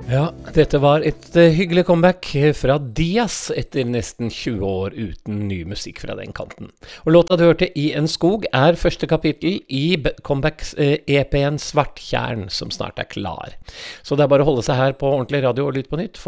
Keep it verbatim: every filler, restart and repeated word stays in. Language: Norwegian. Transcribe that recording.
Ja, dette var et uh, hyggelig comeback fra Dias etter nesten tjue år uten ny musikk fra den kanten. Og låta du hørte I en skog er første kapittel I comeback-E P-en Svarttjern, som snart er klar. Så det er bare å holde seg her på ordentlig radio og lytt på nytt.